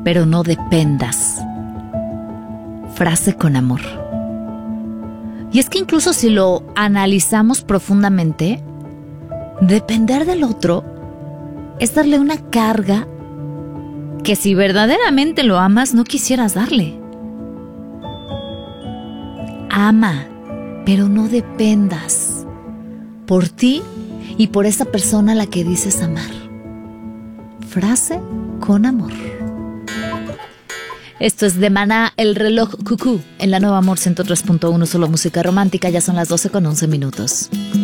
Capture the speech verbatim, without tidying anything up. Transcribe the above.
pero no dependas. Frase con amor. Y es que incluso si lo analizamos profundamente, depender del otro es darle una carga que si verdaderamente lo amas no quisieras darle. Ama, pero no dependas por ti y por esa persona a la que dices amar. Frase con amor. Esto es de Maná, El Reloj Cucú, en la Nueva Amor ciento tres punto uno, solo música romántica. Ya son las doce con once minutos.